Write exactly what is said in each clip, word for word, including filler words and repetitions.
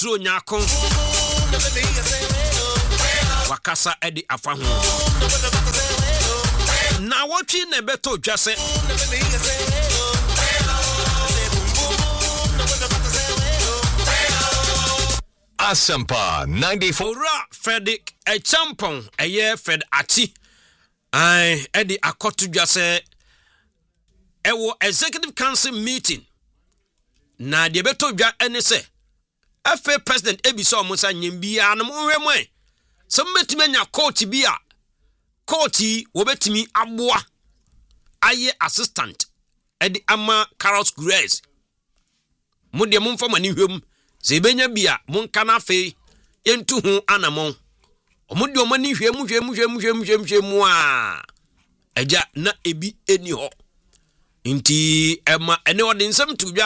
Astro Nyako wakasa edi afa ho na wotwi na beto dwase Asempa ninety-four Ora Frederick e champon eye Fred Ati ai edi akoto dwase ewo executive council meeting na de beto dwa ene se F A president ebisa omusa nyembia na monhwemu e so metime nya coach bia coach wo betimi aboa aye assistant edi ama Carlos Grace mo de mo mfama ni hwem se benya bia mo nka na fe yentu hu anamon omo de omo ni hwem hwem hwem hwem hwem hwem a eja na ebi eni ho nti ema ene ode nsem tudwa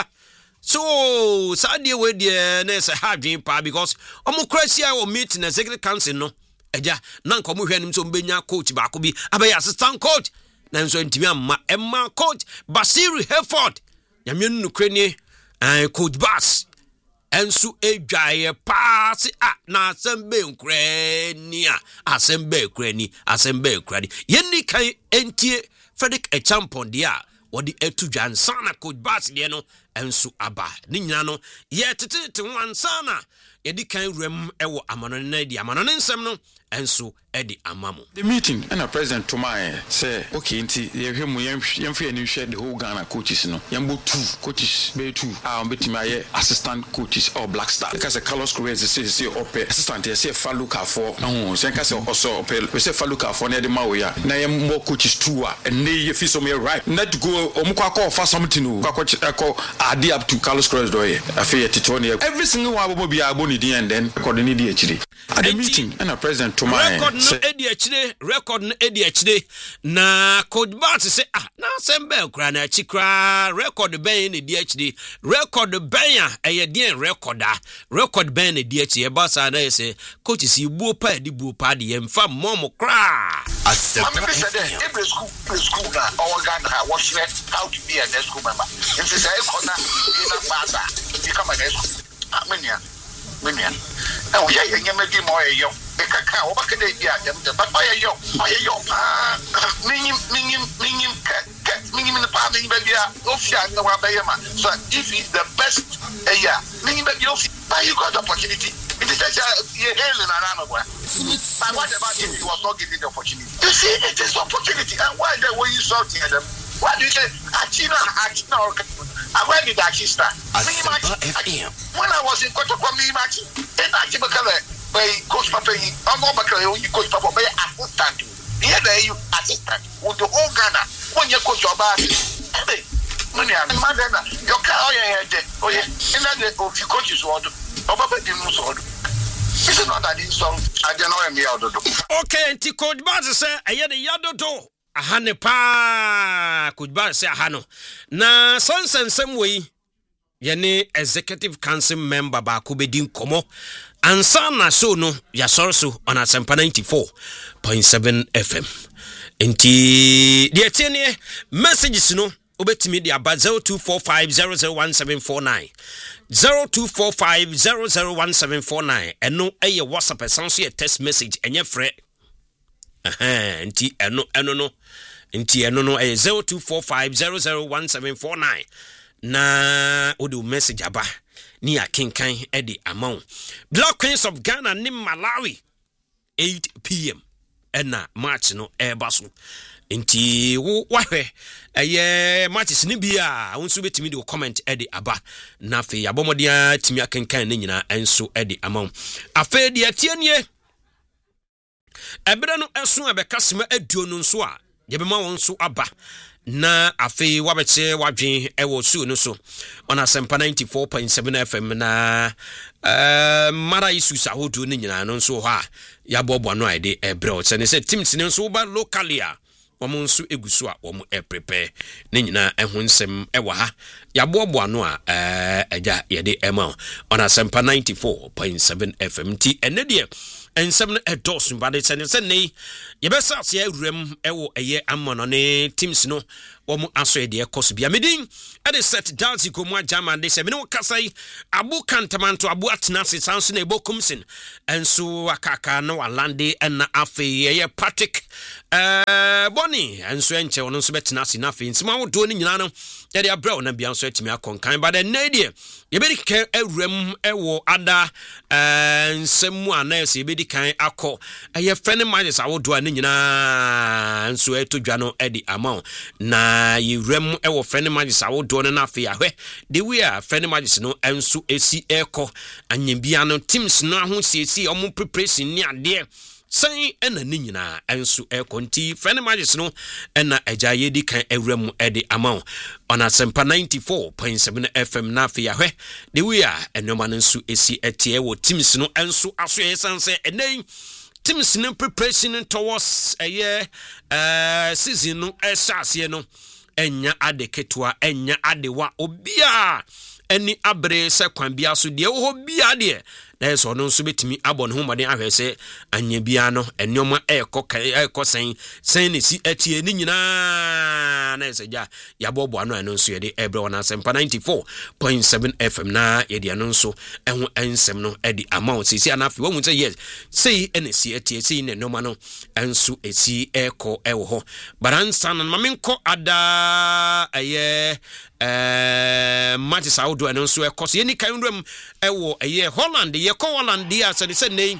so sadie we de na se hadwen pa because omo krasia o meet na executive council no eja na nko mo hwanim so mbenya coach ba ko bi abaye assistant coach na nso ntimi amma emma coach Basiru Herford nyame nukre ni eh coach Bas ensu edwaye pass a na asembe nkre ni a asembe nkre ni asembe nkre ni yenni kan entie Frederick e champion dia wodi etudwa nsana coach Bas de no ensu aba ni nyina no ye tete wansana yedi kan rem ewo amano na di amano nsem no ensu edi amamo the meeting and a president to my say okay nti ye hwemu yemfe ani hwe the whole Ghana coaches no yembo two coaches be two ah on betimi aye assistant coaches or Black Star because Carlos Correa say say ope assistant say Faluka for no say ka say also ope we say Faluka for na de mawoya na yembo coaches two a and ye fi so me right not go omukwa call for something no kwa adi up to Carlos Correa do ye afi titoni every single one abo bia abo ni din and then record ni di achire at the meeting and a president to my record no edi achire record no edi achire na coach Bart say ah na sembe kra na achikra record ben ni di achire record ben a eye den recorda record ben ni di achire ba sa na say coach si buo pa di buo pa di emfa mom kra accept every school school na organ watch how to be a school member if say e corner in a basa you come at school amenia menia na wo ye nyame di mo ye yo e kaka wo ba kede dia dem de but oye yo oye yo pa minim minim minim ke minim ne pa minim be dia ofia na wa be ma so if he's the best eh yeah minim be dia ofia but you got the opportunity it is just ye hell na na no boy but what about if he was not given the opportunity you see it is opportunity and why they were you shouting at them what do you say achina achina or I went to that start. When I was in Kotoko Mimachi, and I came by Coach Papa, I'm not a coach Papa, by assistant. Here they you assistant with the whole Ghana. When you coach your body, hey, mother, your car, oh yeah, and then if you coaches want to, Papa didn't know. This is not that insult. I don't know me out of the okay, and Coach Baz say, I had a yado. Ahane pa kujba se ahano na sonsen semwe yene executive council member ba ko bedin komo ansa na so no ya sorso on Asempa ninety-four point seven F M enti de tiene messages no obetimi de aba zero two four five zero zero one seven four nine zero two four five zero zero one seven four nine eno eye WhatsApp esanso ye text message enye frɛ eh enti eno eno no enti eno no eh zero two four five zero zero one seven four nine na odo message aba ni akenkan e de amount Black Queens of Ghana ni Malawi eight p m ena match no e baso enti wo wahwe eye matches ni bia wonso betimi de comment e de aba na fe yabomodia timi akenkan ne nyina enso e de amount afa de atienie ebere no esu abekasema aduo no nso a yebema won so aba na afi wabeche wadwen ewo su no so on Asempa ninety-four point seven F M na eh mara isu sa hodo ni nyina no nso ho a yabobo no ide ebre o se ne se teams ne nso ba locally a omo nso egusu a omo e prepare ne nyina ehun nsem ewa ha yabobo no a eh eja yede ema on Asempa ninety-four point seven F M T ene de ensem no edos ba de se ne se ne yebesa se awuram ewo eye amono ne teams no wɔn aso yɛ deɛ ɛkɔ so bia medin ɛde set dalsi komu agyaman de sɛ mene wo kasa yi abu kantamanto abu atena se sanso na ebo kumsin enso akaka na walande ɛna afei ɛyɛ Patrick eh boni enso enche wɔn nso betena se na afei nsima wodo ne nyina no yɛde abrɛ na bia nso atimi akɔnkan ba de nɛdeɛ yɛbɛdi kan awuram ɛwɔ ada eh nsɛm a na ɛsɛ yɛbɛdi kan akɔ ɛyɛ fɛne matches awodo a ne nyina nso ɛto dwa no ɛdi ama na yɛwuram ɛwɔ fɛne matches awodo no na afei ahwɛ de we a fɛne matches no enso esi ɛkɔ anyambia no teams no ho siesi ɔmo preparation ni adeɛ sɛn ɛna ne nyinaa enso ɛkɔ nti fɛne matches no ɛna agya yɛdi kan awuram ɛde ama on Asempa ninety-four point seven F M na afei ahwɛ de we a ɛnoma no nso esi ɛteɛ wɔ teams no enso aso yɛ sanse ɛnɛn teams no preparation towards ɛyɛ uh, season no ɛsase no enya ade ketua enya adewa obia eni abre se kwan bia so de wo bia de na eso no nso betimi abɔ ne ho mɔden ahwɛ sɛ anya bia no enioma ɛkɔ ɛkɔ sɛn sɛn ne si atie ni nyina na ɛsɛgya yabɔbɔ ano ɛno nso yɛde ɛbrɛ wɔ na Asempa ninety-four point seven F M na yɛde ano nso ɛho ɛnsɛm no ɛde amount sisi anafi wɔn mu sɛ yes sei ɛna si atie sei ne enioma no ɛnso esi ɛkɔ ɛwɔ hɔ baransa na mamenkɔ ada ɛyɛ eh matches awdo eno nso ekoso yeni kan ndwam ewo eye Holland ye ko Holland dia se se nei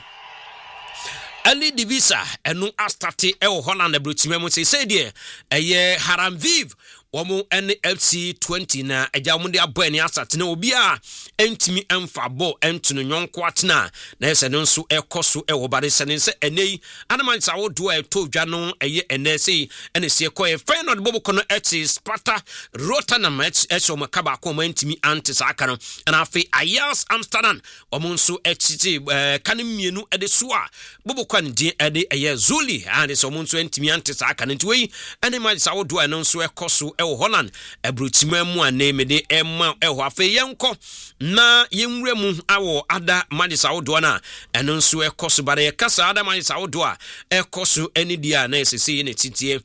Ali Divisa enu astarte ewo Holland abrochime mu se se die eye Haramviv womu N F C twenty na eja mu de abo ani asate na obi a entimi emfa bo entuno nyonko atena na ese no nso ekoso ewo bare se ne se enei anamansa wodo a to dwa no eye enese ene se ekoye Feyenoord bobo no eti Sparta Rotterdam eso makaba ko entimi antes aka no na afi Ajax Amsterdam womu nso etiti kanemienu ede so a bobo kwan din ede eye Zuli ane so womu nso entimi antes aka no ntiwe ene mansa wodo a no nso ekoso ewo Holland ebrutima mu aneme de emma eho afi yenko na yenwura mu awo ada madisa wodo na eno nso ekoso bare yakasa ada madisa wodo a ekoso eni dia na esese ne titie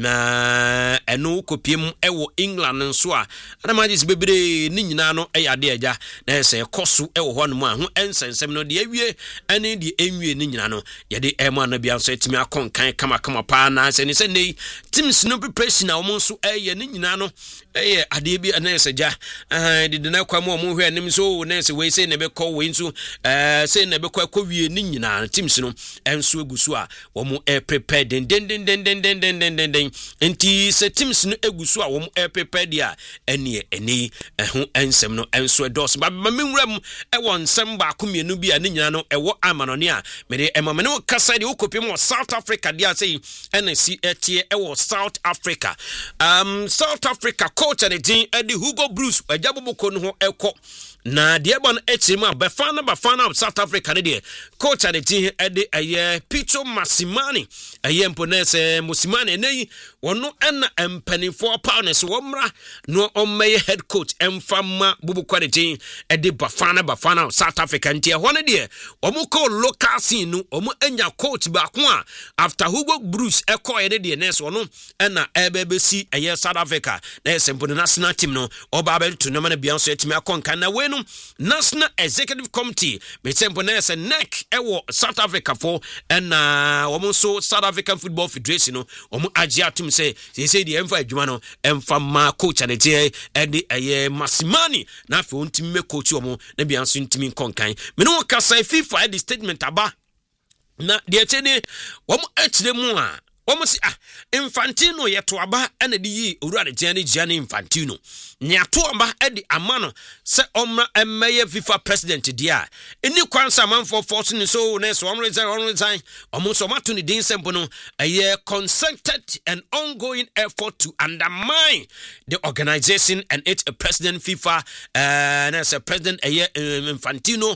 na eno kopiem ewo England nso a ada madisa bebre ni nyina no eyade agya na ese ekoso ewo ho no mu aho ensensem no de awie ene de enwie ni nyina no yede ema na bia nso etimi akonkan kama kama pa na se ne se nei teams no preparation na omo nso eye ni nyina no eye ade bi na esagya eh de de na kwa mu omo hwe anim so na ese we say na be call we nso eh say na be kwa wie ni nyina teams no enso egusu a omo e prepare den den den den den den den den den enti se teams no egusu a omo e prepare dia ene ene ehun ensem no enso edos ba menwuram e won nsem ba komienu bi a ni nyina no e wo amanone a me de emamene wo kasa de wo kopim wo South Africa dia say ene si etie e wo South Africa um South Africa coach and the Eddie Hugo Bruce Ejaboboko no ho ekọ na de eba no echirim a befana bafana of South Africa ne de coach and the team Eddie aye Peter Masimani aye mponese Musimani nei wono ena empanifo partners womra no ommeye head coach emfama Bubukwa de team Eddie bafana bafana of South Africa ntie ho ne de omuko local scene no omu enya coach ba ko a after Hugo Bruce ekọ ye de nurse wono ena ebebesi aye South Africa na esempo national team no oba be to no na bia so etimi akonkan na we no National Executive Committee me tempo na ese N E C ewo South Africa for ena omo so South African Football Federation no omo agye atum se se se di emfa adwuma no emfa ma coach ane tie ede eye Masimani na afi ontimi me coach omo na bia so ntimi konkan me no kasa FIFA ede statement aba na de etene omo atire mu a omo si ah Infantino yeto aba ena di yi owura de tiane Gianni Infantino nyato aba edi amano se omra emmeye FIFA president dia eni kwansa manfo force ni so na so omre zan omre zan omo so mato ni din sempo no a concerted and ongoing effort to undermine the organization and its president FIFA uh, na se president aye Infantino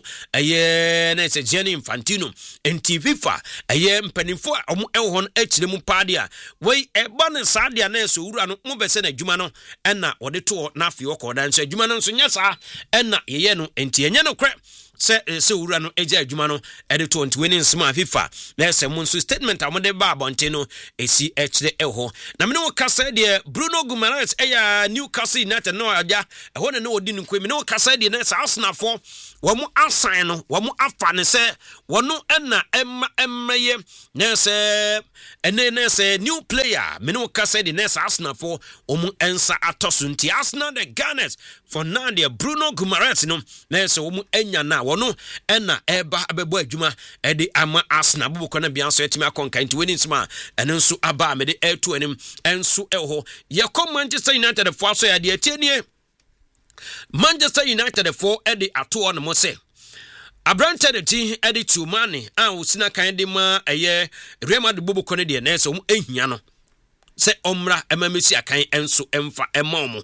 aye na se Gianni Infantino enti FIFA aye mpanifo omo ehon achire mu padia we eba ne sadia na so wura no mo bese na adwuma no ena wode to na afi okoda nso adwuma no nso nya sa ena yeye no enti enye no kre se se wura no eja adwuma no ede twenty winning sma FIFA na se mo nso statement amode ba abonte no esi ekire eho na me no kasa de Bruno Guimaraes eya Newcastle United no aja eho ne no odi nkwe me no kasa de na Arsenal fo wo mu asan no wo mu afa ne se wono na emma emmeye na se ene na se new player me no kasa de na Arsenal fo wo mu ensa atoso nti Arsenal the Gunners for now de Bruno Guimaraes no na se wo mu enya na wono ena eba abebo adwuma ede ama Arsenal boboko na bia so etimi akonka nti winning sma ene nso aba me de air to enim enso eho ye come Manchester United fo aso ya de atienie Manchester United for Eddie ato on mo se Abrante de ti Eddie Tumani a usina kan de ma eye Real Madrid bobo kone de na so ehia no se omra emamesi akan enso emfa ema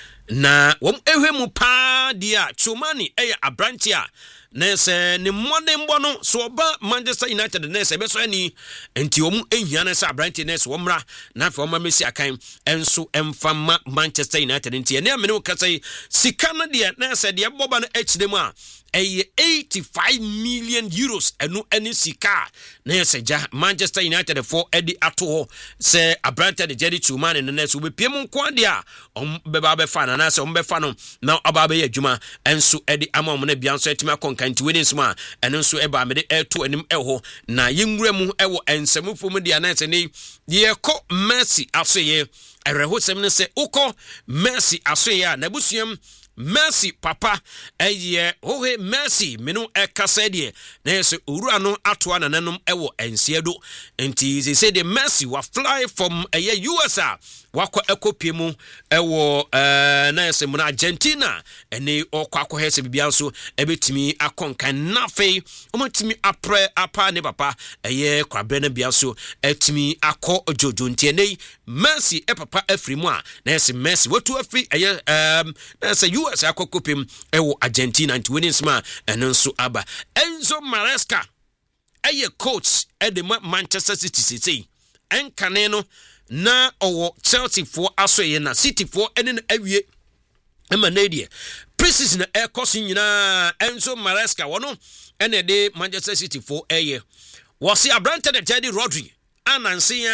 na wom ehwemu pa dia Tumani eye Abrante a na se ne modern bono so ba Manchester United na se be so ani enti wom ehia na se Abrante na se womra na fa wom mesi akan enso emfa ma Manchester United enti ene amene ukasai sika na de na se de boba no echidem a eye eighty-five million euros enu eni sika na se ja Manchester United for Eddie ato se Abrante de Jerry Tumani na se obepiem nko ade a om beba be fa na se om be fa no na oba be adwuma enso Eddie ama om na bia nso etima konka nti wedding sma eno nso eba me de eto anim eho na yenwura mu ewo ensamufo mu de na se ne ye ko Messi asoye ereho sem ne se uko Messi asoye na busuam Messi papa eye ohe Messi menu ekasa de na yeso owura no atoa na nanom ewo ensiedo enti ze say the Messi wa fly from eye U S A wakọ ekopie mu ewo eh na yeso mu na Argentina ene okọ akọ hese bibia nso ebetimi akonkan nafe omotimi apre apa ne papa eye kwabre na bia so etimi akọ ojojo ntiene Messi e papa afrimu a na yeso Messi watu afri eye um na yeso U S A akokopim ewo Argentina nti winning sma eno nso aba Enzo Maresca eye coach e de Manchester City City enkane no na owo Chelsea for asoye na City for ene na awie emanadie precis na ekoso nyina Enzo Maresca wono ene de Manchester City for eye wose Abrante de Teddy Rodri ananse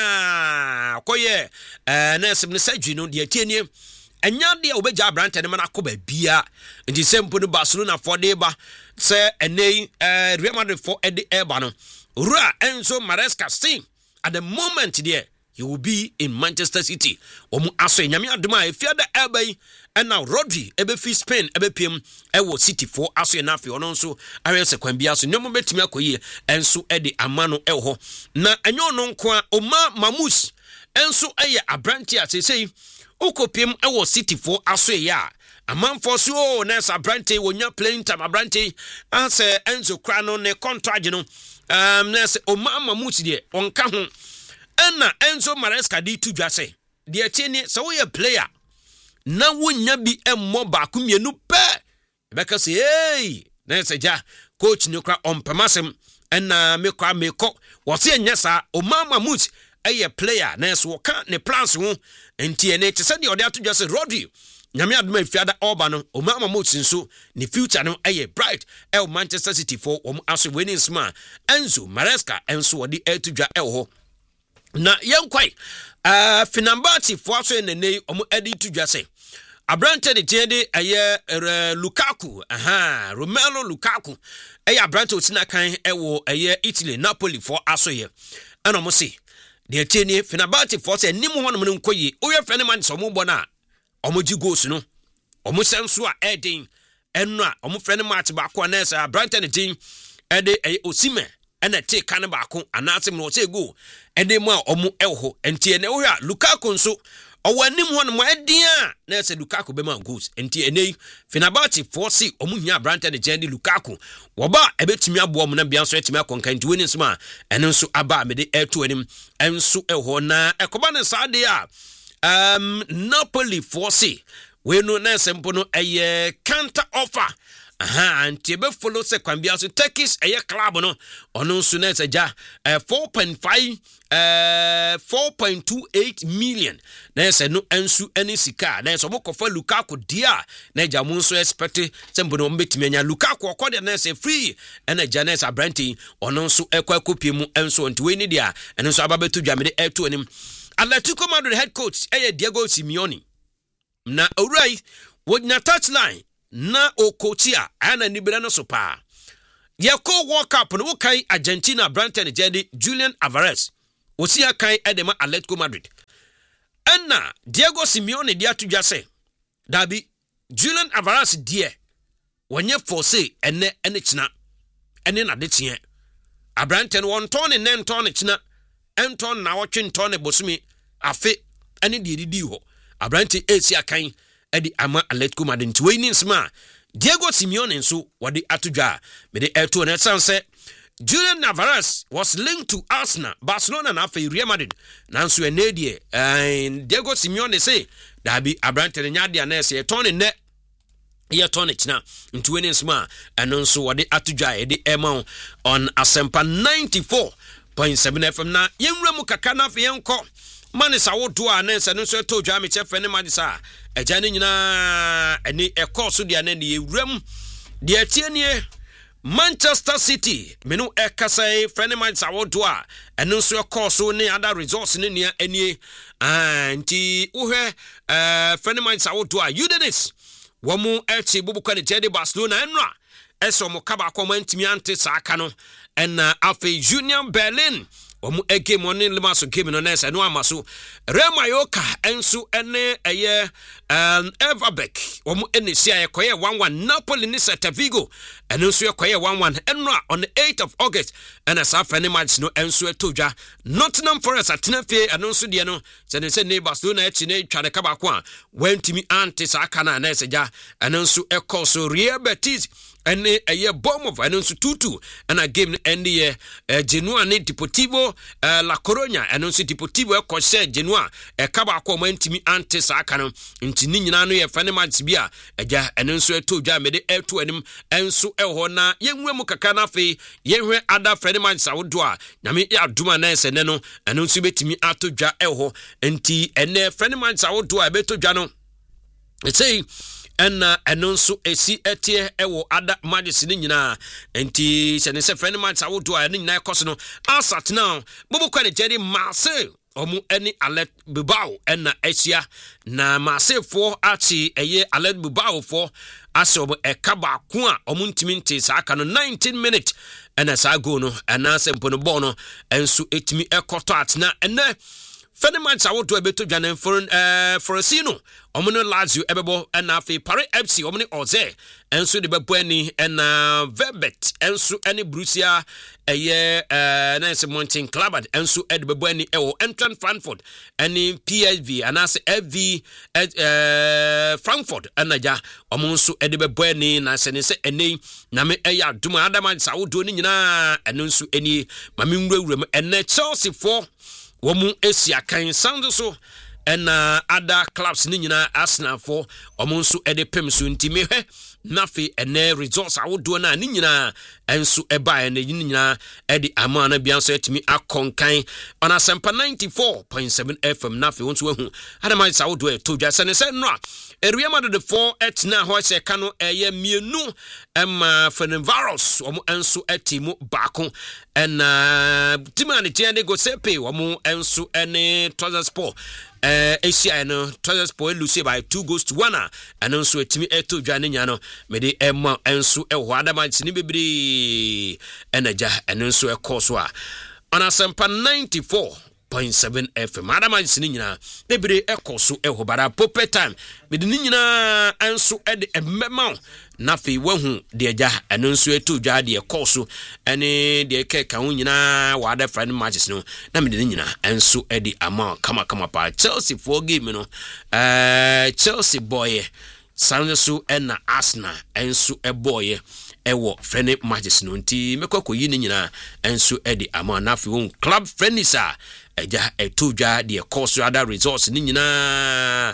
ya koye eh na semne surgery no de atienie enya de obeja Abrante ne mana koba bia nti sempo no Barcelona for de ba se ene eh Real Madrid for ede eba no Ra Enzo Maresca see at the moment there he will be in Manchester City. Omu aso nyame aduma e fia da eba and now Rodri ebe fi Spain ebe piem e wo City for aso na afi ono nso awe se kwan bia so nyomo betimi akoye enso e de amano e ho na enyo no nko a Oma Mamus enso eye Abrante asesei ukopiem e wo City for aso ya amanfo so o na Abrante wonya playing time Abrante ase Enzo kra no ne contract no um na se Oma Mamus de onka ho Enna Enzo Maresca di tu dwase de atieni so we player na wonya bi emmo ba ku mienu pe beka se hey na se ja coach ni kra ompamasem enna me kwa me ko wo se enya sa Oma Mamus eye player na so ka ne plans ho enti ene te se de ode atu dwase Rodri nyame adoma fiada oba no Oma Mamus nso ne future no eye bright el Manchester City for om aso winning sma Enzo Maresca enso ode atu dwa el ho na yenkwai uh Finambati foaso enene omo edi tudwase Abrante de jede eye uh, Lukaku aha Romelu Lukaku eye Abrante otina kan ewo eye Italy Napoli for asoye ana mo se de tieni Finambati foaso enim ho no nkoyi oye fene man so mo bona omo ji goals no omo senso a edin eno a omo fene match ba ko na esa Abrante de tin ede eye Osimhen ene te kan ba ko anase mo se go ede mo a omo eho enti ene wo a Lukaku nso owo anim ho no mo edian na se Lukaku be ma goals enti ene Finabati force omo hia Abrante de Jendi Lukaku wo ba ebetimi abo omo na bia nso etimi akonka enti woni nso ma ene nso aba me de eto anim enso eho na ekoba ne sade a um Napoli force we no na sempo no eye counter offer aha anti be follow se kwan bia so Turkish eye club no ono nso na eja four point five uh four point two eight million na se no ensu eni sika na so bokofa Lukaku dia na eja mu nso expect se mbono mbetimi anya Lukaku okode na se free na eja na sa Branty ono nso ekwa kopie mu enso nti we ni dia eno nso ababetu dwamede eto anim. Atletico Madrid head coach eye Diego Simeone na awurai wodna touchline na okochia ana nibira no so pa yeko World Cup no kai Argentina Branton Jedi Julian Alvarez osia kai edema Atletico Madrid ana Diego Simeone dia tudwa se dabi Julian Alvarez die wonye force ene ene china ene na de tie Branton won ton ne nen ton china enton na wotwe ton ne bosumi afe ene de didi ho Branton esia kan edi ama Atletico Madrid to win nsma Diego Simeone nso wadi atudwa me de eto na sanse Julian Alvarez was linked to Arsenal, Barcelona na fa Real Madrid nanso enedie and Diego Simeone say da bi Branton nyade na se ton ne ye ton china nto win nsma eno nso wadi atudwa edi ema on Asempa ninety-four point seven F M na yenwura mu kaka na fa yenko mane sa wodo a na se no so to dwa me chefe ne magisa eja ne nyina eni ekoso dia na ne ewuram dia tienie Manchester City menu ekasai friend magisa wodo a eno so ekoso ne other resource ne nia eni anti uhwe eh friend magisa wodo a Udinese womu echi bubuka ne tede Barcelona enra eso mo kaba akoma ntimi ante saaka no ena afi Union Berlin omu ege moni lima so game no nese no amaso Real Mallorca ensu ene eye um Everbeck omu enisia ekoye one one Napoli ni Celta Vigo ensu ekoye one one enra on the eighth of August and as after match no ensu etodwa Nottingham Forest atenafie ensu de no se ne se ne Barcelona echi ne twade kaba ko a wantimi ante saka na nese ja ensu ekoso Real Betis ene eye Bournemouth ensu two two and a game end ye Genoa ne Deportivo Uh, La Coruña eno nso Deportivo e kose Genoa e kaba akọ mantimi ante saaka no nti ni nyina no ye fane match bia eja eno nso eto dwa mede eto anim enso eho na yenwura mu kaka na fe yenhwe ada fane match awodo a nyame aduma na ese ne no eno nso betimi ato dwa eho nti ene fane match awodo a beto dwa no say ena eno nso esi etie ewo ada magis ni nyina enti se ne se friend match awodo a ni nyina ekoso no asat now bobo kwa ne jeri Marseille omu eni Alet Bilbao ena esia na Marseille fo achi eye Alet Bilbao fo aso omu ekaba ko a omu ntimi nte saaka no nineteen minutes ena sa go no ena se mpo no ball no enso etimi ekoto atna ena Ferdinand Sawoto ebeto dwanen for eh Forasino omono Lazio ebebo na afi Paris F C omone Oze enso de bebo ani na Verbet enso ene Borussia eye eh na se Montin Club enso ed bebo ani ewo Eintracht Frankfurt ene P S V anase F V eh Frankfurt anaja omonso ed bebo ani na se ne se ene na me eya duma Adama Sawoto ni nyina enso eni mame nwurawuram ene Chelsea for womu esia kan sound so ena other clubs ni nyina Arsenal for omonso ede pem so ntimi hwe nafi ene results awodo na ni nyina enso eba ene nyina ede amana bia so etimi akonkan on Asempa ninety-four point seven F M nafi wonso wahu Adama Sawodo e todwa sene se no Real Madrid four etna ho se kano eye mienu em Fenerbahce omo enso etimu baako ena timani tiende go sepe omo enso ene Trabzonspor eh Asia no Trabzonspor lose by two goals to one and also etimi eto dwane nya no mede emma enso eho Adama ni bebiri enaja enso ekoso a on Asempa ninety-four point seven F M Adama ni nyina bebiri ekoso eho bara pope time mede ni nyina enso ede emmema na fe wahu de agya eno nso eto dwa de ekoso ene de keka hu nyina wa da friend matches no na mede ni nyina enso ede ama kama kama pa Chelsea for game no eh Chelsea boy sound so ena Arsenal enso e boy ɛwɔ friendly matches no nti mekɔ kɔ yi ne nyina enso e di ama na fi won club friendlies a eja eto dwa de course other results ni nyina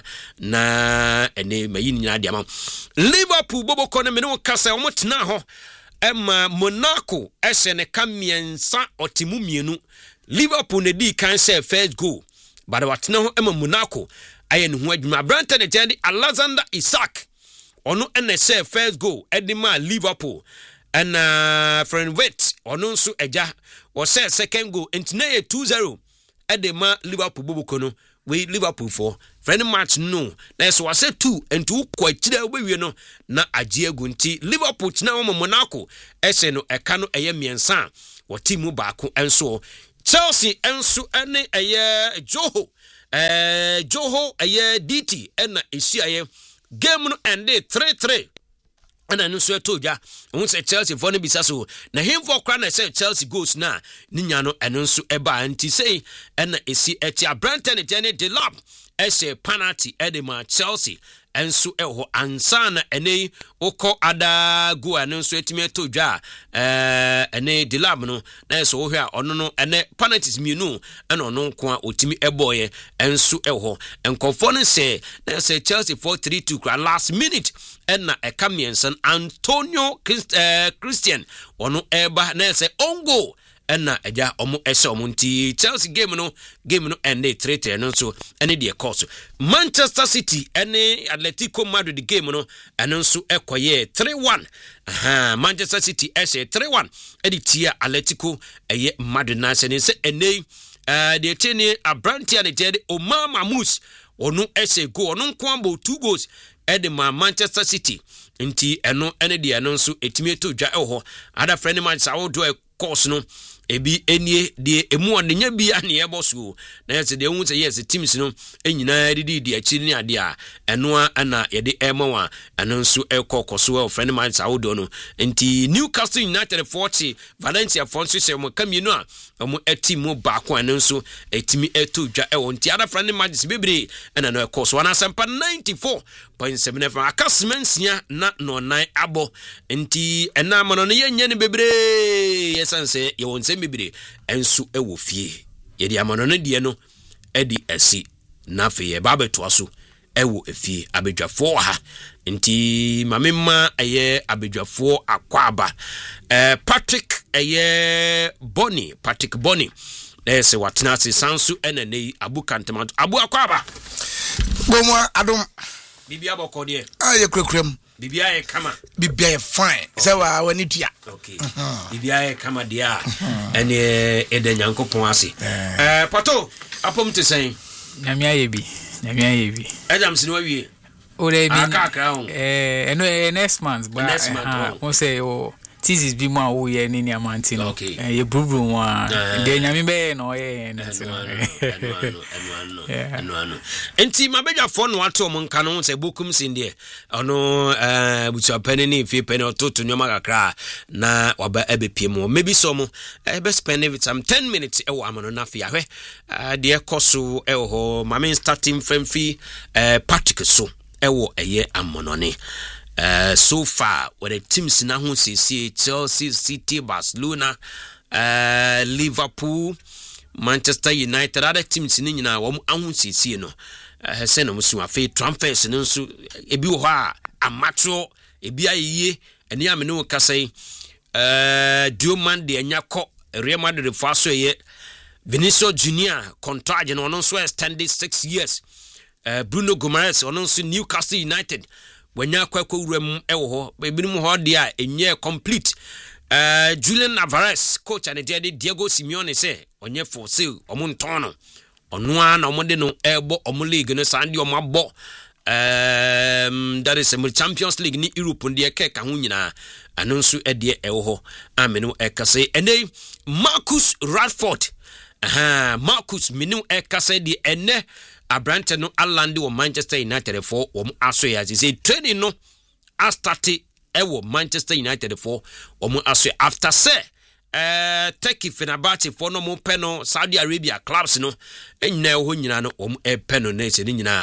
na ene mayi ni nyina de ama Liverpool bobo kɔ ne me no kasa o motena ho Emma Monaco ese ne kamiensa otimu mienu Liverpool ne di kan say first goal but watena ho Emma Monaco aye ne ho adwuma Branton ne tende Alexander Isak ono ene say first goal edima Liverpool and uh, friend wait ono nso eja o say second goal entine two zero edema Liverpool bobuko no we Liverpool for friend match no na so was two and two kwa kire obewie no na agye agunti Liverpool tina wo Monaco ese no eka no eye miensa wo team baako enso Chelsea enso ene eye Joho eh Joho eye D T ena esiaye game no ende three three ana no so etoja won say Chelsea for no bisa so na him for kra na say Chelsea goals na ninya no eno nso eba anti say ena esi eti Branton e jene de lap ese penalty edema Chelsea enso eho ansana ene okọ ada go eno nso etimi etoja eh ene de lap no na so wo hwe a ono no ene penalties mienu ena ono nko a otimi eboye enso eho enkofo no say na say Chelsea four three two kra last minute ena ekamiensan Antonio Christ, uh, Christian ono eba na say ongo ena eja omo ese omo nti Chelsea game no game no ende three three no so ene de course Manchester City ene Atletico Madrid game no ene so ekoye three one aha Manchester City ese three one edi tia Atletico eye Madrid na se ne se ene uh, de tene Abrantia ne tede Omar Mamus ono ese go ono nkwambo two goals edema Manchester City nti eno ene de eno so etimi eto dwa eho ada friend man sa wo do course no ebi enie de emu odenya bia ne eboso na yese de hu se yes teams no enyina didi di achi ni ade a eno ana ye de emawa eno nso ekokoso friend man sa wo do no nti Newcastle United forty Valencia Fonso se mo kamienu a omo etimu baako eno nso etimi eto dwa eho nti ada friend matches bebre ena no ekoso na sempa ninety-four point seven F M akasemansia na no nine abo nti ena mono ne yenye ne bebre yesanse ye wonse bebre enso ewo fie ye di amano ne die no edi esi na fe ye ba beto aso ewo efie abedwafo ha nti mamemma eye abedwafo akwaba eh Patrick eye Bonnie Patrick Bonnie ese watena se sansu enene abu kantemanto abu akwaba bomwa adom bibia boko de aye krekrem bibia ye kama bibia ye fine se wa wani tua okay bibia ye kama dia ene ede nyankopon ase eh pato apom te sen nyamia ye bi nyamia ye bi adam sino wie o de bi akaka eh eno next month but next month won say o thesis bi mo a wo ye ni ni amanti no ye brubru mo a de nyame be no ye na se no eno eno enti mabeja fo no ato mo nka no se bokum sinde ono eh bucha pene ni fi pene ototo nyoma kakra na waba ebepie mo maybe so mo ebe spend it some ten minutes e wo amano na fi ahwe de ekoso e ho mame starting from fi eh Patrick so e wo eye amonone. Uh, so far, with the teams na who see Chelsea, City, Barcelona, uh, Liverpool, Manchester United, other teams in India, one who see no. Uh, send them to a fair transfers and also a biwa a macho, a bia ye, and yamino Casay, uh, Duman de Nyako, Real Madrid Faso ye, Vinicius Junior contract and also extended six years. Uh, Bruno Gomes on also Newcastle United. When ya kwakwa urem ewo ho ebinim ho dia enye complete uh, Julian Alvarez coach and the Diego Simeone say onye for sale omo ntono ono a na omo de no ebo omo league no sande omo abo um that is the Champions League ni Europe ndi eke ka ho nyina anonso ede ewo ho amenu ekase ene Marcus Rashford aha Marcus menu ekase de ene Abrante no alande wo Manchester United for wo aso ya say training no a start e wo Manchester United for wo aso after say eh Turkey Fenerbahce for no mo peno Saudi Arabia clubs no enyina ho nyina no wo e peno na se nyina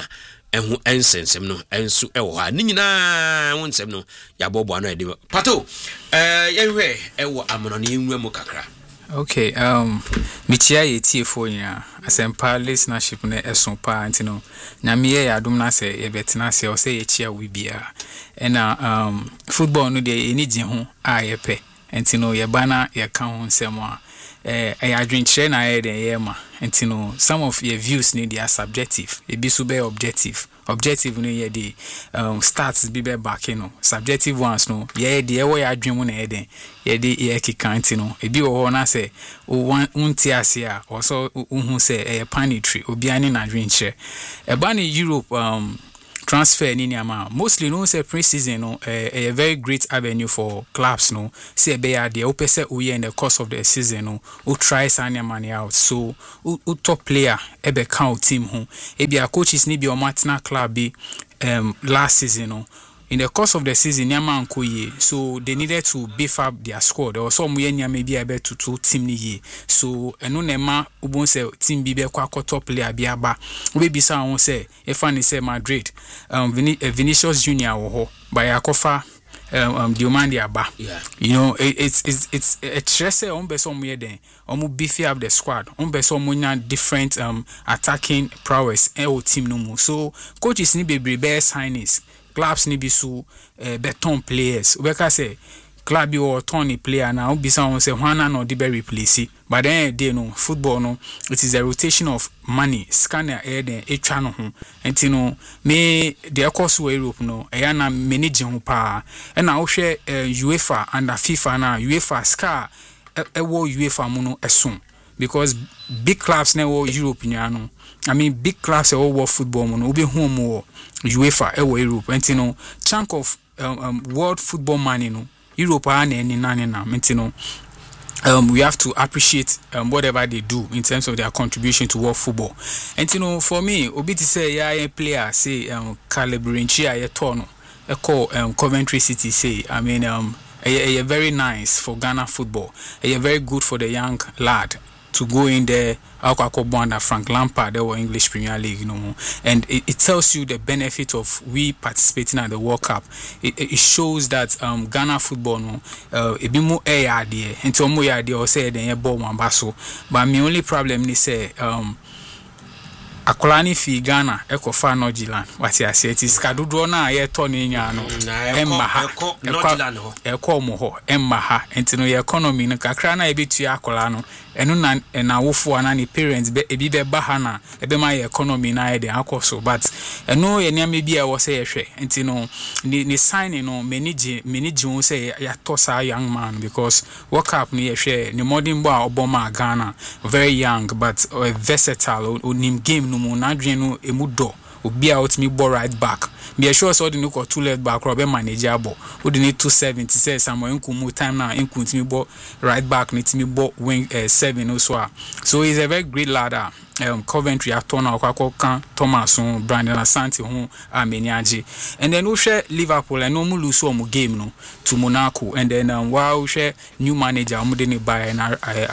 ɛho ɛnsɛnsɛm no ɛnso ɛwɔ ha ne nyinaa ho nsɛm no yɛabɔbɔ ano ɛde pato eh yɛhwɛ ɛwɔ amono ne yɛnwura mu kakra. Okay, um michia ye tie fo nya asempa listenership na eso pa antino na me ye adom na se ye betena se o se ye chia we bia na um football no de eni gye ho a ye pe antino ye bana ye ka ho nsem a eh e adwenkyere na ye de ye ma antino some of your views need are subjective e bi so be objective. Objective no ye the um stats be be back you know subjective ones no ye the e wo ya adwem na ye den ye the ye kikanti no e bi wo na say o unti ase a also hu say e panitry obi ani na adwenche e ba ni Europe um transfer ni niama mostly no say pre-season no a, a very great avenue for clubs no say be ya the opese uye in the course of the season no o try sanya money out so o top player e be count team ho e bia coaches ni bi o matna club bi um last season no in the course of the season niama nkoye so they needed to beef up their squad or some ye niama bi ebe to to team ni ye so eno na ma ubon say team bi be kwa top player bi aba we bi sa won say if ani say Madrid um Vin- uh, Vinicius Junior wo ho by akofa um, um Diomande aba yeah. You know it, it's it's it's a stress on be some ye den omo beef up the squad on be some nya different um attacking prowess e o team no mu so coaches ni bebre be signings clubs ni bi so uh, beton players obeka say club or Tony player now be someone say one and the be replace but then they know football no it is a rotation of money scanner air then e twa no ho enti no me the course we Europe no e ya na manage ho pa e na wo hwe UEFA and FIFA na UEFA scar e wo UEFA mu no eson because big clubs na wo Europe no I mean big clubs e wo football mu no obi hu mu UEFA e wo Europe enti no chunk of um, um, world football money no Europe and any nane na mentino um we have to appreciate um, whatever they do in terms of their contribution to world football. And you know for me obi to say yeah player say um Calabrinchi aye tono e call um Coventry City say I mean um a, a very nice for Ghana football. A very good for the young lad to go in there under Frank Lampard or English Premier League, you know, and it, it tells you the benefit of we participating at the World Cup. It, it shows that um, Ghana football, no, uh, it be more a idea until more idea or say then ball one basso. But my only problem is say um. Akolani fi Ghana eko fa Nojiland wati ase it is kadudro na ye to ne nya no emma ha Nojiland ho eko mo ho emma ha entino ye economy no kakra na e betu akola no eno na na wofo ana ni parents be e bi be ba ha na e be ma ye economy na ye de akoso but eno ye nya me bia wo say ye hwe entino ni ni sign no manage manage won say ya to sa young man because World Cup ni ye hwe ni modern boy oboma Ghana very young but uh, versatile onim game no mo na dwen no emudo obi out me ball right back be sure so the no two left back or be manageable we need two seventy say Samuel Nkumu time now Nkumu me ball right back need me ball wing uh, seven also so he's a very great ladder um Coventry after now kwako kan Thomas on Brandon Asante ho ameniaje and then we share Liverpool and no mu lose o game no to Monaco and then um, while we share new manager mu de ne buy and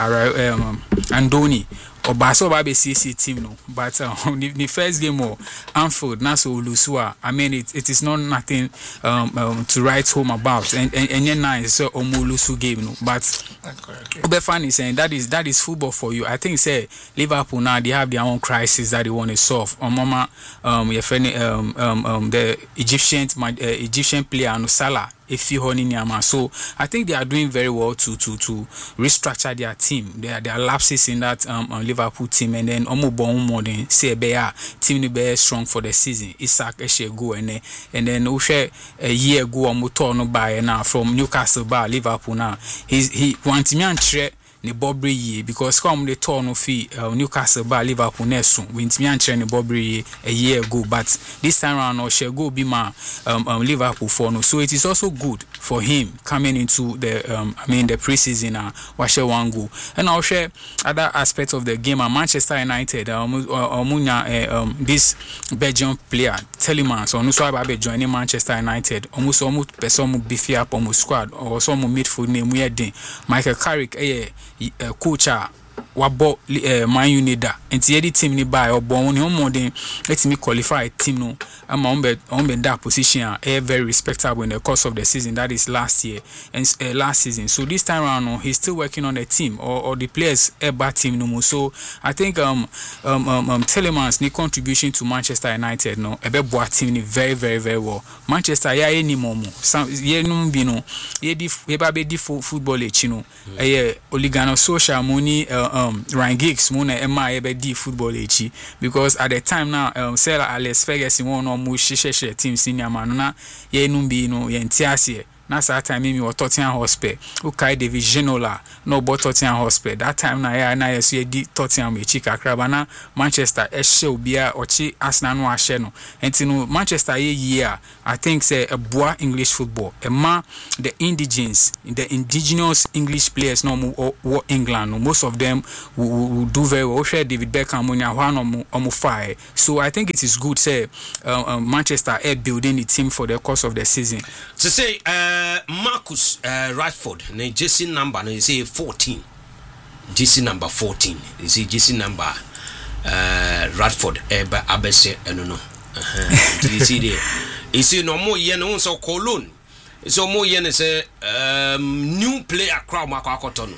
um Andoni Oba so ba be C C team no but uh, the, the first game or Anfield na so Lusua I mean it, it is not nothing um, um to write home about and and, and nice so Omulusu game no but Obe fan is saying that is that is football for you. I think say Liverpool now they have their own crisis that they want to solve. On mama um um um um the Egyptian uh, Egyptian player no Salah if you honey nyama. So I think they are doing very well to to to restructure their team. There are there are lapses in that um, um Liverpool team and then omo bon more than say be a team no be strong for the season. Isaac Eshe go and and then we share a year ago omo turn no buy now from Newcastle by Liverpool now. He's he want me antre ne Bobry ye because come the turn no fee uh, Newcastle by Liverpool next we want me antre ne Bobry a year ago but this time around no shall go be my um, um Liverpool for no so it is also good for him coming into the um I mean the preseason uh wash one go and I'll share other aspects of the game at Manchester United um uh, um this Belgian player Telemans on so about joining Manchester United almost almost person beefy up on squad or some midfield name we had Michael Carrick eh coach wabo uh, Man U da enti yedi team ni buy obo ni omo den let me qualify team no ama on be on be that position are very respectable in the course of the season. That is last year and uh, last season. So this time around no, he's still working on the team or, or the players a bad team no more. So I think um um um, um Telemans ni contribution to Manchester United no ebe boa team ni very very very well. Manchester ya any momo some ye no bi no ye di ye ba be di football e chi no eh Oligano social money uh, um Ryan Giggs mo na ema ye be di football e chi because at the time now um Sir Alex Ferguson won no mo hihye team senior man na ye no bi no ye ntiase na sa time me we Tottenham Hotspur ukai David Ginola no but Tottenham Hotspur that time na ya na yeso ye di Tottenham e chi kakra ba na Manchester e hye obia ochi Arsenal no ahye no enti no Manchester ye year I think say a boa English football e ma the indigenes the indigenous English players no mo or England no most of them will, will, will do very well. Share David Beckham mo nya hwa no mo mo fire. So I think it is good say uh, um, Manchester are building the team for the course of the season to say uh Uh, Marcus uh, Rashford, the jersey number, no, you say fourteen. Jersey number fourteen. You see jersey number uh, Rashford, Eba Abese, I don't know. Uh-huh. You see there. You see no more yen on so Cologne. So more yen say um, new player crowd Makakotono.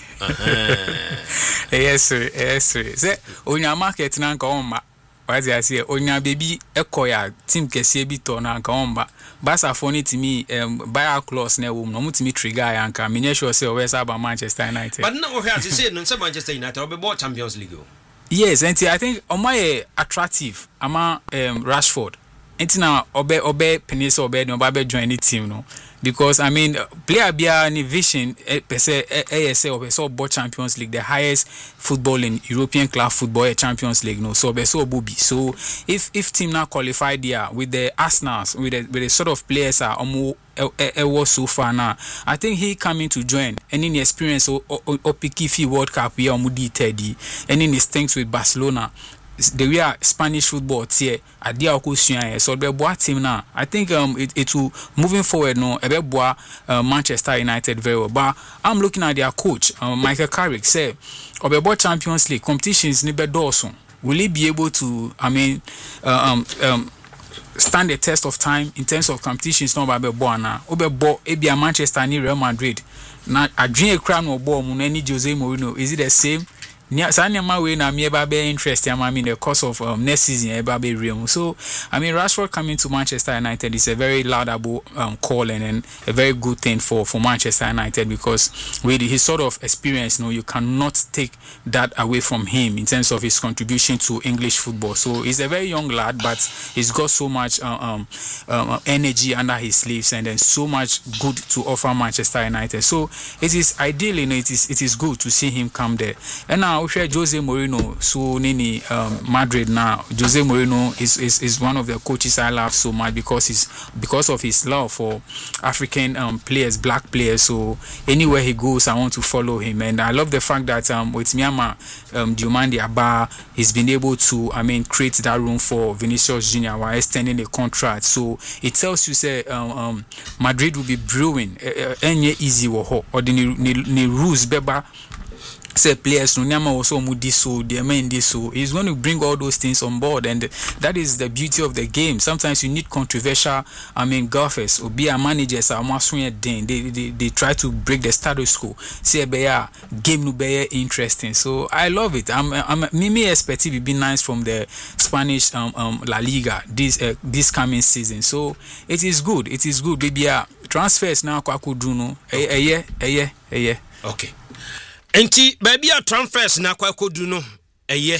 Uh-huh. Yes, sir. Yes, sir. Say on your market na nka omba. What's I say? Onya baby ekoya team kese bi to na nka omba. Basa phone to me um buy a clause na wom no mutimi trigger yanka me sure say we say about Manchester United. But now we have to say no say Manchester United will be more Champions League. Yes, and I think omo attractive ama um Rashford. Enti na obe obe penisa obe no ba be join the team no because I mean player bia ni vision per se A S L so both Champions League the highest football in European club football a Champions League no so be so bubi so if if team now qualified there with the Arsenals with the with the sort of players are omo e was so far now I think he coming to join and in the experience o o picky fi World Cup we omo di thirty and in his things with Barcelona the way Spanish football here at the Okusian so the boa team now I think um it, it will moving forward no e be boa uh, Manchester United very well but I'm looking at their coach um, Michael Carrick say obebo Champions League competitions ni be dosun will he be able to I mean uh, um um stand the test of time in terms of competitions no ba be boa na obebo e bia Manchester ni Real Madrid na adwin ekra no obo mu na ni Jose Mourinho is it the same Nia Sanya way na me be interest I mean the course of um, next season e be real. So I mean Rashford coming to Manchester United is a very laudable um, call and, and a very good thing for, for Manchester United because with his sort of experience, you know, you cannot take that away from him in terms of his contribution to English football. So he's a very young lad, but he's got so much uh, um, um, energy under his sleeves and then so much good to offer Manchester United. So it is ideal, you know, it is it is good to see him come there. And now Jose Mourinho so nini um, Madrid now Jose Mourinho is, is is one of the coaches I love so much because he's because of his love for African um, players, black players. So anywhere he goes I want to follow him and I love the fact that um, with Myanmar um, Diomande Aba he's been able to I mean create that room for Vinicius Junior while extending the contract. So it tells you say um, um, Madrid will be brewing any uh, easy or the ni rules beba say players no nyama also mudi so the main this so he's going to bring all those things on board and that is the beauty of the game. Sometimes you need controversial I mean golfers or be a managers are more swing they, they they try to break the status quo say be a game no be interesting. So I love it. I'm I'm me expect it be nice from the Spanish um, um La Liga this uh, this coming season. So it is good. It is good baby. Transfers now kwa kuduno eh eh eh eh okay. Enti baby a transfers na kwa kodu no eye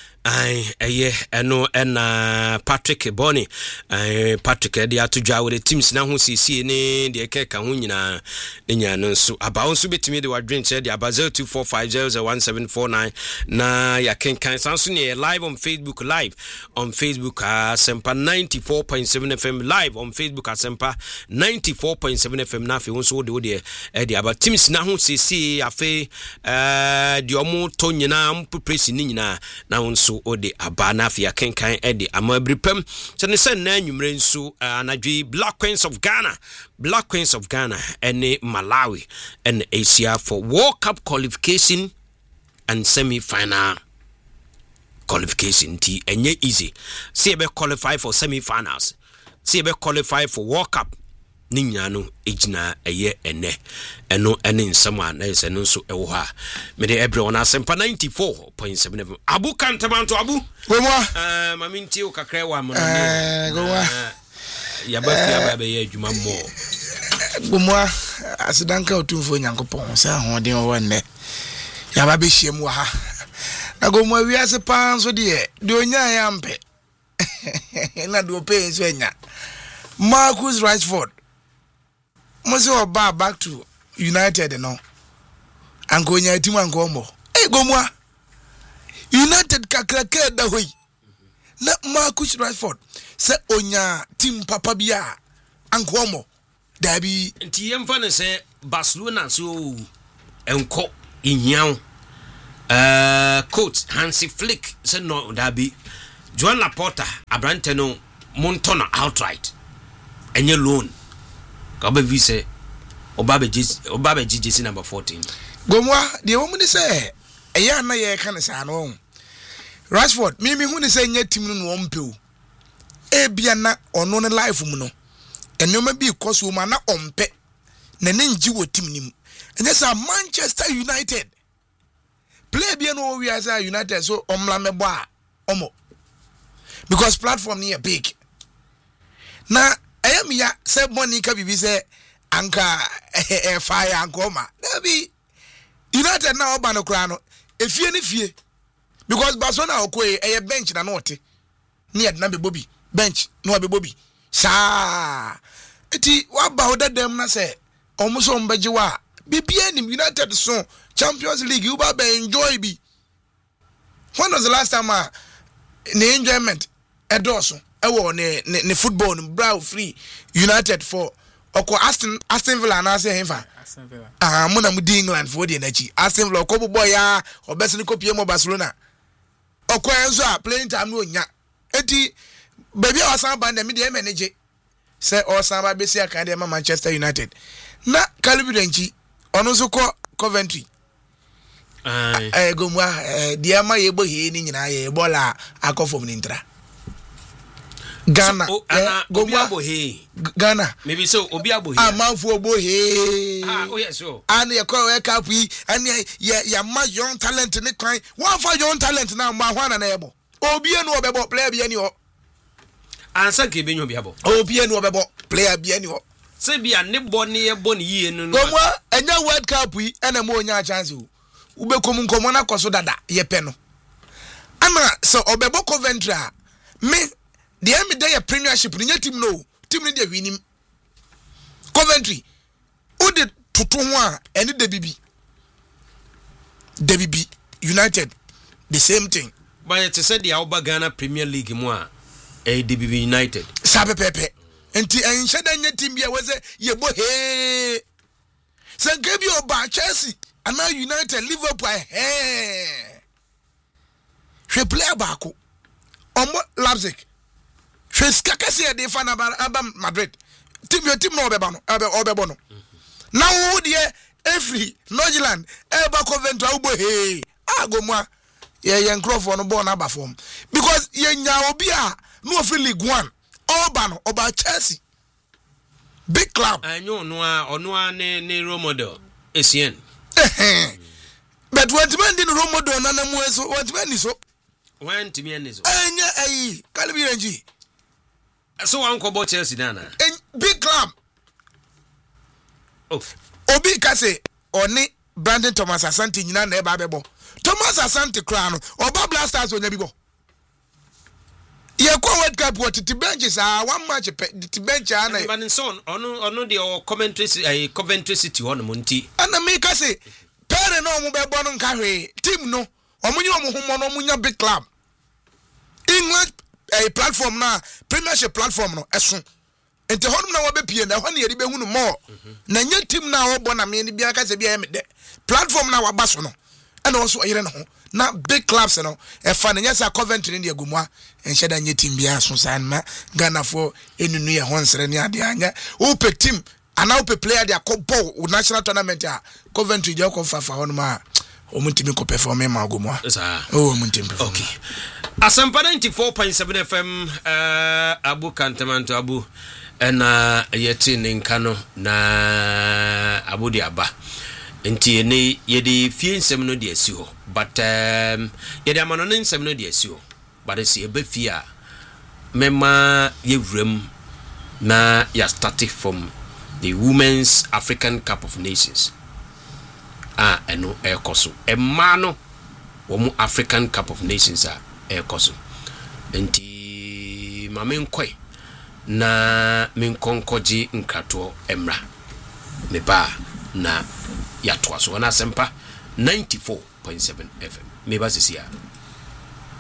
ai eye eno ena Patrick Bonny ai Patrick de atodwa with the teams na ho sisi ne de keka ho nyina nya no so aba nso betimi de wadwen che de aba zero two four five zero zero one seven four nine na ya kenkan sanso ne live on Facebook live on Facebook Asempa ninety-four point seven F M live on Facebook Asempa ninety-four point seven F M na fe nso de de e de aba teams na ho sisi afi eh de omo to nyina mpresi ni nyina na nso ode abana afia kenkan ede amabripam chane sen na nwumre nso anadwi Black Queens of Ghana Black Queens of Ghana ene Malawi and Asia for World Cup qualification and semi-final qualification. T enye easy. See ebe qualify for semi-finals. See ebe qualify for World Cup. Ni nyano ejina eye ene eno ene nsama na ese no so ewo ha me de ebre ona sempa ninety-four point seven Abu Kantamanto Abu gomwa eh mami nti o kakra wa mo eh gomwa ya ba fi aba be ye adwuma mo gomwa asidanka otumfo nyankopon sa hoden wo ne ya ba be hiem wa ha na gomwa wiase pan so de de onya ya mpe na do pe so nya Marcus Rashford Mose oba back to United no. Anko nya timu anko mo. Eh gomwa. United kakraka da hoyi. Na Marcus Rashford se onya team papa bia anko mo. Dabi nti yemfa ne se Barcelona so enko inyan. Uh coach Hansi Flick se no dabi. Joan Laporta abrante no Montana outright. Enye loan. Kabe vise obabe jisi obabe jisi number fourteen. Gomwa de wo muni se eya na ye ka ne sa no. Rashford mi mi hu ni se nya tim no no ompew. E bia na ono ne life mu no. Enoma bi koso ma na ompe. Na ne nji wo tim nim. Enye sa Manchester United. Play bia no we as United so omla mebo a omo. Because platform ni big. Na ayam ya se money ka bibi se anka eh fire ankoma na bi United na oba no kra no efie ne fie because Barcelona okoe eh bench na no ote ne yed na be bobi bench no be bobi sa eti wa ba odadam na se omuso mbaje wa bibia ni United so Champions League you ba enjoy bi. When was the last time uh, the enjoyment edoso ewo ne ne football no brow free United for oko Aston Aston Villa na say himfa Aston Villa ah mo na mu di England for the energy Aston Villa ko bobo ya obese ni kopie mo Barcelona oko enzo a playing time no nya enti baby osan ba na me dey manage say osan ba besi aka dey Manchester United na Calibrenchi ono so ko Coventry ai eh gomwa dia ma ye bo he ni nyina ye bola akofom ni ntra Ghana so, oh, ana obi abohe Ghana maybe so obi abohe amanfo obohe ah oh yes so and ye call we cap yi and ye ya ma young talent ni kwan one for young talent na ma hwana na yebo obi enu obebo player bi ani ho ansa ke benyo bi abo obi enu obebo player bi ani ho se bia ne bo ne yebo ne yie no gomwa enya world cup yi ena mo onya chance o ubekom nkomo na koso dada ye pe no ana so obebo Coventry me the M day premiership ni team no team ni dey winim Coventry who did tutu ho a ene de bibi de bibi United the same thing but it said the Alba Ghana Premier League mo a e de bibi United sabe pepe enti enhye da nya team bia we say ye bo he say give you ba Chelsea and now United Liverpool eh hwe player baako omo Leipzig Sheska kase de fa na aba Madrid team your team no obeba no obebo no na wo de every Northland eba Coventry ubo he agomwa ye ye nkrofo no ball na aba form because ye nya obi a no free League one oba no oba Chelsea big club anyo no a ono a ne ne role model esien but what man din role model na na mu eso what man ni so when to me and so anya ayi Calibrenchi so one ko Chelsea dana big club oh obi ka say oni Brandon Thomas Asante nyina na eba bebo Thomas Asante kra no oba Blasters onya bibo ye ko World Cup what the benches are one match the bench ana but son ono ono the commentary eh Coventry City on monti ana me ka say pere no mo bebo no nka hwe team no omunyi omo homo no munya big club England a platform na premiership platform no eso ente honum na wo be pie na ho na yeri be hunu more na nya team na wo bo na me ni bia ka se bia me de platform na wa baso no e na wo so yere no ho na big clubs no e fa na nya sa Coventry ni agumwa enhye da nya team bia so san ma Ghana for enunu ye honsere ni ade anya wo pe team ana wo pe player de akobo national tournament a Coventry je ko fa fa honum a omuntimi ko perform ma agomwa sa oh omuntimi okay Asampa ninety-four point seven F M uh, Abu Kantamanto Abu ena yeti ninka no na Abu di aba nti ne yedi fie nsem no de asi ho but um, yedi amano ne nsem no de asi ho but esi ebe fie a mema yewrem na ya started from the Women's African Cup of Nations ah eno ekoso emma no wo African Cup of Nations a ekoso enti ma menkoi na menkonkoji nkrato emra me ba na ya toaso na Asempa ninety-four point seven F M me ba sisia